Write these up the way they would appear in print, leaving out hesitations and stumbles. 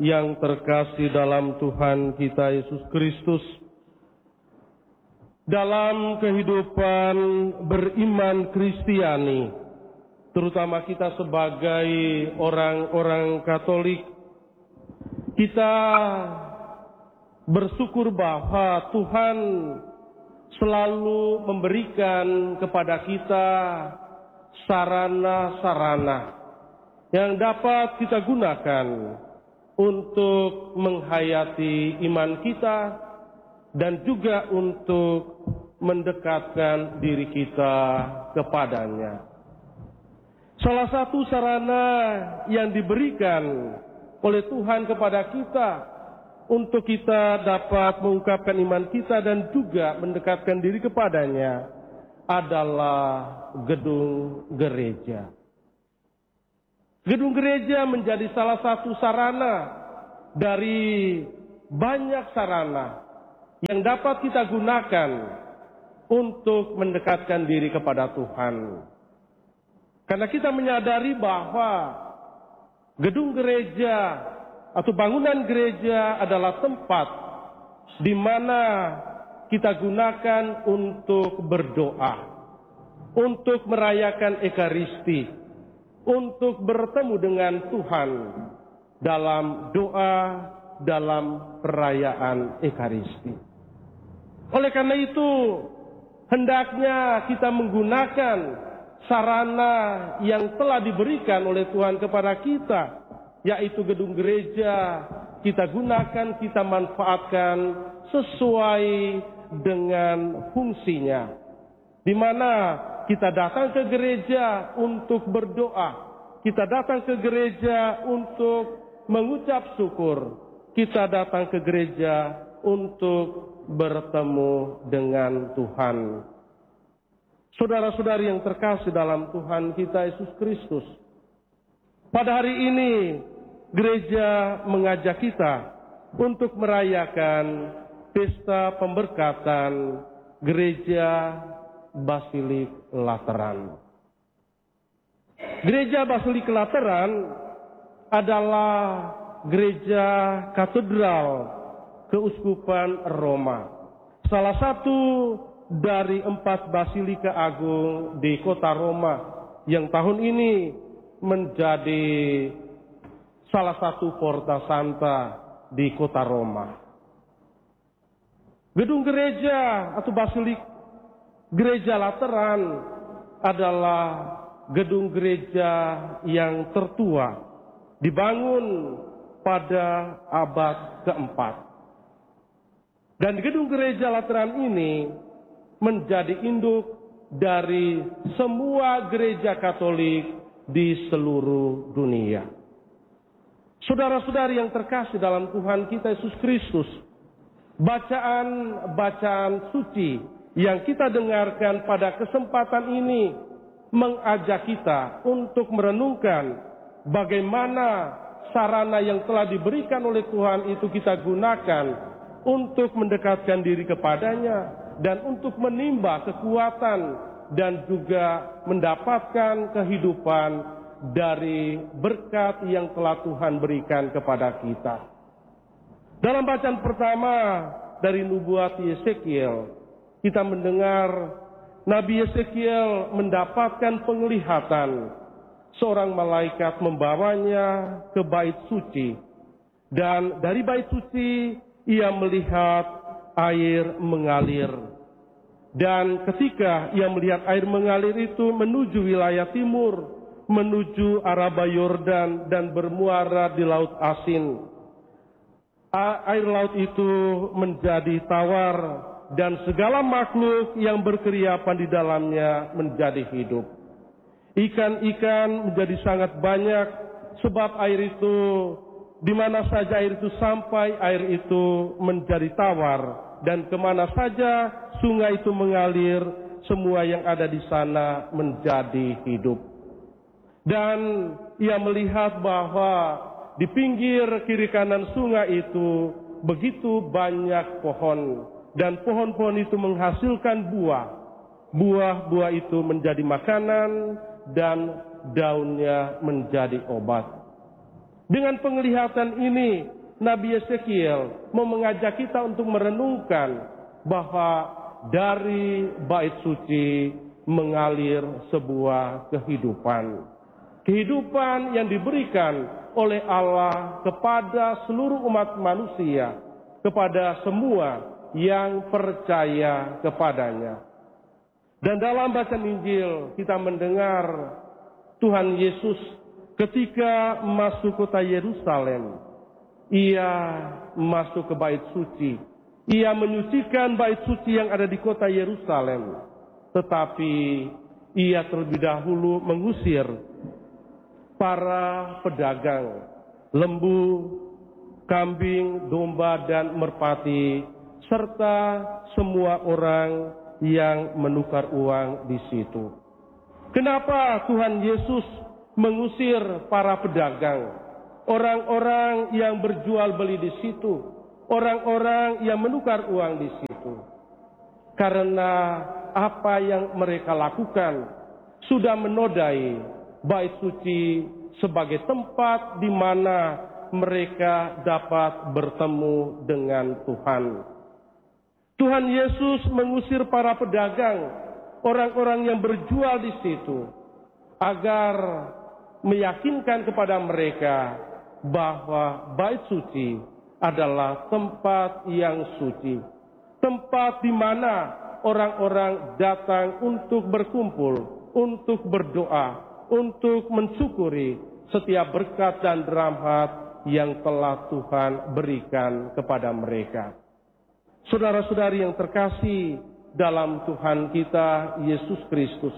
yang terkasih dalam Tuhan kita Yesus Kristus, dalam kehidupan beriman Kristiani, terutama kita sebagai orang-orang Katolik, kita bersyukur bahwa Tuhan selalu memberikan kepada kita sarana-sarana yang dapat kita gunakan untuk menghayati iman kita dan juga untuk mendekatkan diri kita kepadanya. Salah satu sarana yang diberikan oleh Tuhan kepada kita untuk kita dapat mengungkapkan iman kita dan juga mendekatkan diri kepadanya adalah gedung gereja. Gedung gereja menjadi salah satu sarana dari banyak sarana yang dapat kita gunakan untuk mendekatkan diri kepada Tuhan. Karena kita menyadari bahwa gedung gereja atau bangunan gereja adalah tempat di mana kita gunakan untuk berdoa, untuk merayakan Ekaristi, untuk bertemu dengan Tuhan dalam doa, dalam perayaan Ekaristi. Oleh karena itu, hendaknya kita menggunakan sarana yang telah diberikan oleh Tuhan kepada kita, yaitu gedung gereja. Kita gunakan, kita manfaatkan sesuai dengan fungsinya, di mana kita datang ke gereja untuk berdoa, kita datang ke gereja untuk mengucap syukur, kita datang ke gereja untuk bertemu dengan Tuhan. Saudara-saudari yang terkasih dalam Tuhan kita Yesus Kristus, pada hari ini gereja mengajak kita untuk merayakan pesta pemberkatan gereja Basilik Lateran. Gereja Basilik Lateran adalah gereja katedral Keuskupan Roma, salah satu dari 4 basilika agung di kota Roma yang tahun ini menjadi salah satu Porta Santa di kota Roma. Gedung gereja atau basilik Gereja Lateran adalah gedung gereja yang tertua, dibangun pada abad keempat. Dan gedung gereja Lateran ini menjadi induk dari semua gereja Katolik di seluruh dunia. Saudara-saudari yang terkasih dalam Tuhan kita Yesus Kristus, bacaan-bacaan suci yang kita dengarkan pada kesempatan ini mengajak kita untuk merenungkan bagaimana sarana yang telah diberikan oleh Tuhan itu kita gunakan untuk mendekatkan diri kepadanya dan untuk menimba kekuatan dan juga mendapatkan kehidupan dari berkat yang telah Tuhan berikan kepada kita. Dalam bacaan pertama dari nubuat Yesekiel, kita mendengar Nabi Yesekiel mendapatkan penglihatan seorang malaikat membawanya ke bait suci, dan dari bait suci ia melihat air mengalir. Dan ketika ia melihat air mengalir itu menuju wilayah timur, menuju Araba Yordan dan bermuara di Laut Asin. Air laut itu menjadi tawar dan segala makhluk yang berkeriapan di dalamnya menjadi hidup. Ikan-ikan menjadi sangat banyak sebab air itu, di mana saja air itu sampai, air itu menjadi tawar. Dan kemana saja sungai itu mengalir, semua yang ada di sana menjadi hidup. Dan ia melihat bahwa di pinggir kiri kanan sungai itu begitu banyak pohon. Dan pohon-pohon itu menghasilkan buah. Buah-buah itu menjadi makanan dan daunnya menjadi obat. Dengan penglihatan ini, Nabi Yeskiel mau mengajak kita untuk merenungkan bahwa dari bait suci mengalir sebuah kehidupan. Kehidupan yang diberikan oleh Allah kepada seluruh umat manusia, kepada semua yang percaya kepadanya. Dan dalam bacaan Injil kita mendengar Tuhan Yesus ketika masuk kota Yerusalem, ia masuk ke bait suci. Ia menyucikan bait suci yang ada di kota Yerusalem. Tetapi ia terlebih dahulu mengusir para pedagang lembu, kambing, domba, dan merpati, serta semua orang yang menukar uang di situ. Kenapa Tuhan Yesus mengusir para pedagang, orang-orang yang berjual beli di situ, orang-orang yang menukar uang di situ? Karena apa yang mereka lakukan sudah menodai bait suci sebagai tempat di mana mereka dapat bertemu dengan Tuhan. Tuhan Yesus mengusir para pedagang, orang-orang yang berjual di situ, agar meyakinkan kepada mereka bahwa bait suci adalah tempat yang suci, tempat di mana orang-orang datang untuk berkumpul, untuk berdoa, untuk mensyukuri setiap berkat dan rahmat yang telah Tuhan berikan kepada mereka. Saudara-saudari yang terkasih dalam Tuhan kita Yesus Kristus,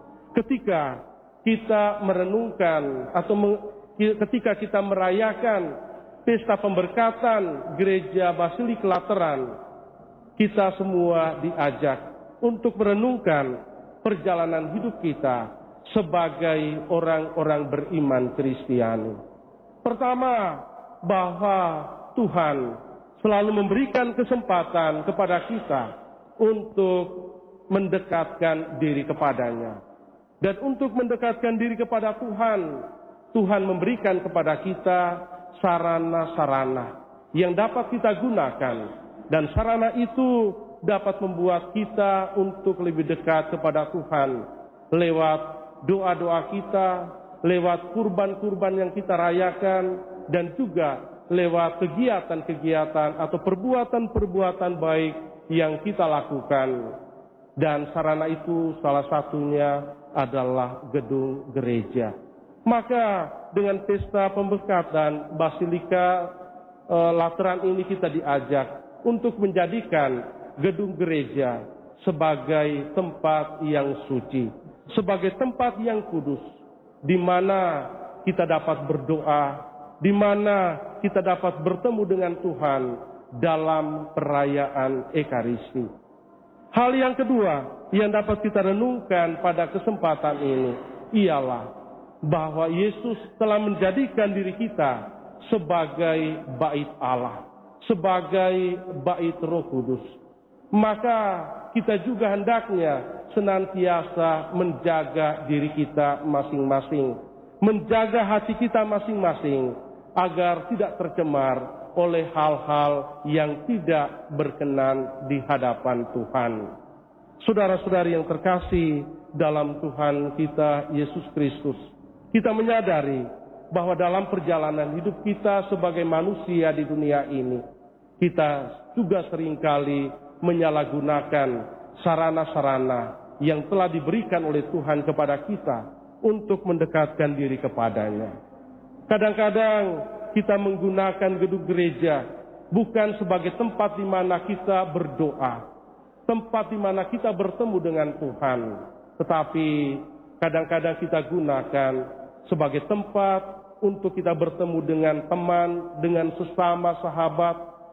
ketika kita merenungkan atau ketika kita merayakan pesta pemberkatan Gereja Basilik Lateran, kita semua diajak untuk merenungkan perjalanan hidup kita sebagai orang-orang beriman Kristiani. Pertama, bahwa Tuhan selalu memberikan kesempatan kepada kita untuk mendekatkan diri kepadanya. Dan untuk mendekatkan diri kepada Tuhan, Tuhan memberikan kepada kita sarana-sarana yang dapat kita gunakan. Dan sarana itu dapat membuat kita untuk lebih dekat kepada Tuhan lewat doa-doa kita, lewat kurban-kurban yang kita rayakan, dan juga lewat kegiatan-kegiatan atau perbuatan-perbuatan baik yang kita lakukan. Dan sarana itu salah satunya adalah gedung gereja. Maka dengan pesta pemberkatan Basilika Lateran ini kita diajak untuk menjadikan gedung gereja sebagai tempat yang suci, sebagai tempat yang kudus, di mana kita dapat berdoa, di mana kita dapat bertemu dengan Tuhan dalam perayaan Ekaristi. Hal yang kedua yang dapat kita renungkan pada kesempatan ini ialah bahwa Yesus telah menjadikan diri kita sebagai bait Allah, sebagai bait Roh Kudus. Maka kita juga hendaknya senantiasa menjaga diri kita masing-masing, menjaga hati kita masing-masing, agar tidak tercemar oleh hal-hal yang tidak berkenan di hadapan Tuhan. Saudara-saudari yang terkasih dalam Tuhan kita Yesus Kristus, kita menyadari bahwa dalam perjalanan hidup kita sebagai manusia di dunia ini, kita juga seringkali menyalahgunakan sarana-sarana yang telah diberikan oleh Tuhan kepada kita untuk mendekatkan diri kepadanya. Kadang-kadang kita menggunakan gedung gereja bukan sebagai tempat di mana kita berdoa, tempat di mana kita bertemu dengan Tuhan, tetapi kadang-kadang kita gunakan sebagai tempat untuk kita bertemu dengan teman, dengan sesama sahabat,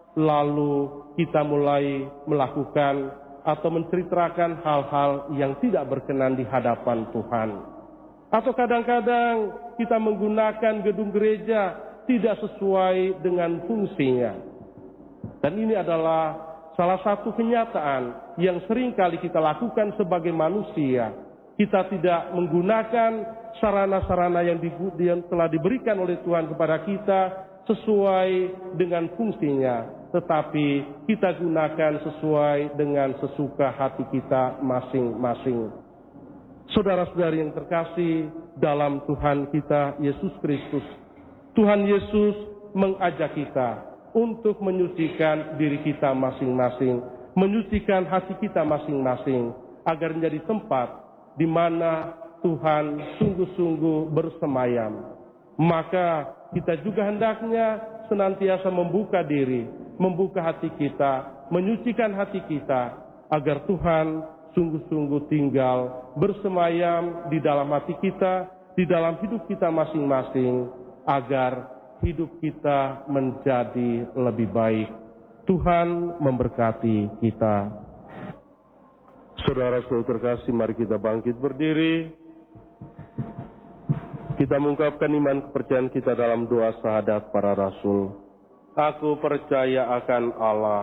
lalu kita mulai melakukan atau menceritakan hal-hal yang tidak berkenan di hadapan Tuhan. Atau kadang-kadang kita menggunakan gedung gereja tidak sesuai dengan fungsinya. Dan ini adalah salah satu kenyataan yang sering kali kita lakukan sebagai manusia. Kita tidak menggunakan sarana-sarana yang telah diberikan oleh Tuhan kepada kita sesuai dengan fungsinya, tetapi kita gunakan sesuai dengan sesuka hati kita masing-masing. Saudara-saudari yang terkasih dalam Tuhan kita Yesus Kristus, Tuhan Yesus mengajak kita untuk menyucikan diri kita masing-masing, menyucikan hati kita masing-masing, agar menjadi tempat di mana Tuhan sungguh-sungguh bersemayam. Maka kita juga hendaknya senantiasa membuka diri, membuka hati kita, menyucikan hati kita, agar Tuhan sungguh-sungguh tinggal bersemayam di dalam hati kita, di dalam hidup kita masing-masing, agar hidup kita menjadi lebih baik. Tuhan memberkati kita. Saudara-saudara terkasih, mari kita bangkit berdiri. Kita mengungkapkan iman kepercayaan kita dalam doa syahadat para rasul. Aku percaya akan Allah,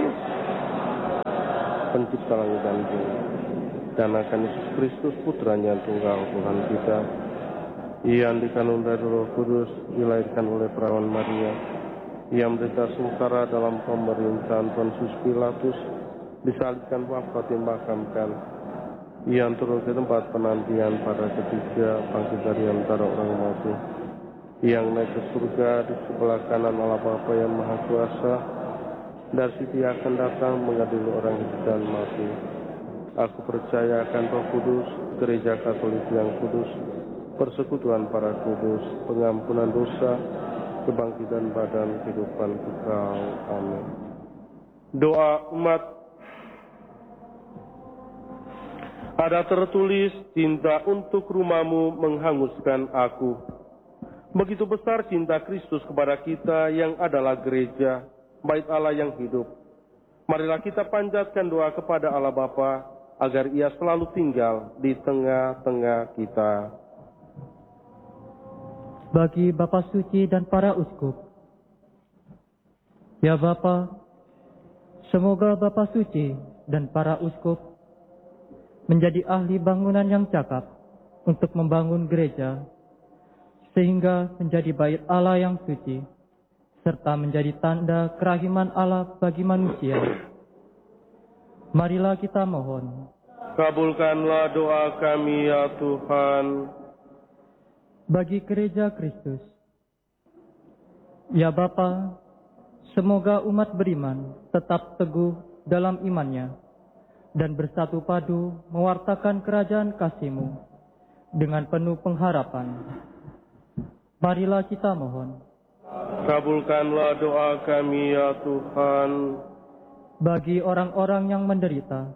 pencipta langit dan bumi, dan akan Yesus Kristus, putranya tunggal Tuhan kita, yang dikandung dari Roh Kudus, dilahirkan oleh perawan Maria, yang menderita sengsara dalam pemerintahan Pontius Pilatus, disalibkan, wafat, dimakamkan, yang turun ke tempat penantian pada ketiga, bangkit dari antara orang mati, yang naik ke surga di sebelah kanan Allah Bapa yang Maha Kuasa, dari situ akan datang mengadili orang hidup dan mati. Aku percaya akan Roh Kudus, Gereja Katolik yang kudus, persekutuan para kudus, pengampunan dosa, kebangkitan badan, kehidupan kekal. Amin. Doa umat. Ada tertulis, cinta untuk rumahmu menghanguskan aku. Begitu besar cinta Kristus kepada kita yang adalah gereja, bait Allah yang hidup. Marilah kita panjatkan doa kepada Allah Bapa, agar Ia selalu tinggal di tengah-tengah kita. Bagi Bapa Suci dan para uskup, ya Bapa, semoga Bapa Suci dan para uskup menjadi ahli bangunan yang cakap untuk membangun gereja, sehingga menjadi bait Allah yang suci, serta menjadi tanda kerahiman Allah bagi manusia. Marilah kita mohon. Kabulkanlah doa kami ya Tuhan. Bagi gereja Kristus, ya Bapa, semoga umat beriman tetap teguh dalam imannya, dan bersatu padu mewartakan kerajaan kasih-Mu dengan penuh pengharapan. Marilah kita mohon. Kabulkanlah doa kami ya Tuhan. Bagi orang-orang yang menderita,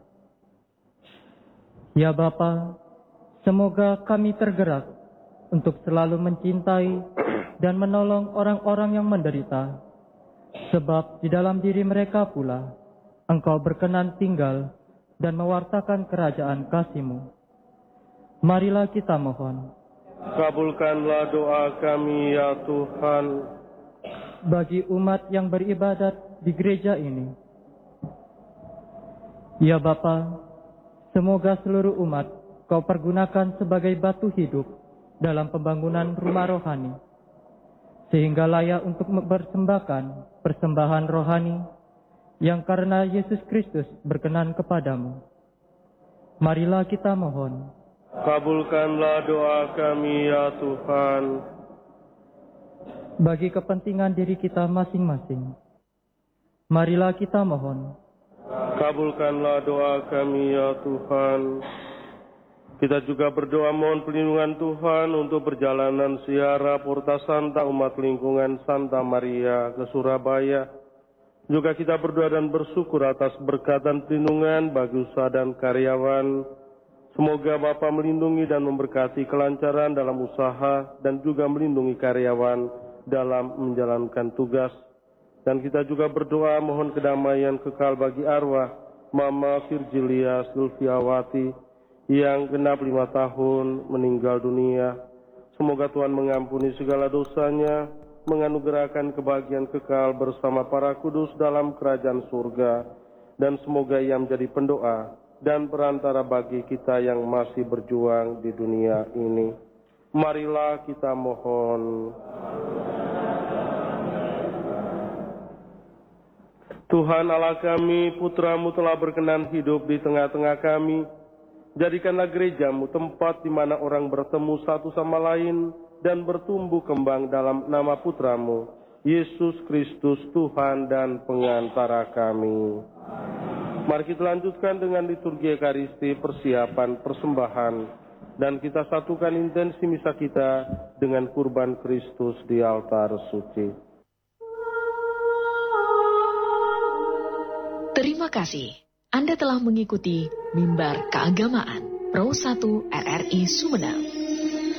ya Bapa, semoga kami tergerak untuk selalu mencintai dan menolong orang-orang yang menderita, sebab di dalam diri mereka pula Engkau berkenan tinggal dan mewartakan kerajaan kasih-Mu. Marilah kita mohon. Kabulkanlah doa kami ya Tuhan. Bagi umat yang beribadat di gereja ini, ya Bapa, semoga seluruh umat Kau pergunakan sebagai batu hidup dalam pembangunan rumah rohani, sehingga layak untuk mempersembahkan persembahan rohani yang karena Yesus Kristus berkenan kepadamu. Marilah kita mohon. Kabulkanlah doa kami ya Tuhan. Bagi kepentingan diri kita masing-masing, marilah kita mohon. Kabulkanlah doa kami ya Tuhan. Kita juga berdoa mohon perlindungan Tuhan untuk perjalanan ziarah Porta Santa umat lingkungan Santa Maria ke Surabaya. Juga kita berdoa dan bersyukur atas berkat dan perlindungan bagi usaha dan karyawan. Semoga Bapa melindungi dan memberkati kelancaran dalam usaha dan juga melindungi karyawan dalam menjalankan tugas. Dan kita juga berdoa mohon kedamaian kekal bagi arwah Mama Virgilia Silviawati yang genap 5 tahun meninggal dunia. Semoga Tuhan mengampuni segala dosanya, menganugerahkan kebahagiaan kekal bersama para kudus dalam kerajaan surga, dan semoga ia menjadi pendoa dan perantara bagi kita yang masih berjuang di dunia ini. Marilah kita mohon. Tuhan Allah kami, Putra-Mu telah berkenan hidup di tengah-tengah kami. Jadikanlah gereja-Mu tempat di mana orang bertemu satu sama lain dan bertumbuh kembang dalam nama Putra-Mu, Yesus Kristus, Tuhan dan pengantara kami. Mari kita lanjutkan dengan liturgi Ekaristi, persiapan persembahan, dan kita satukan intensi misa kita dengan kurban Kristus di altar suci. Terima kasih. Anda telah mengikuti Mimbar Keagamaan Pro 1 RRI Sumeneb.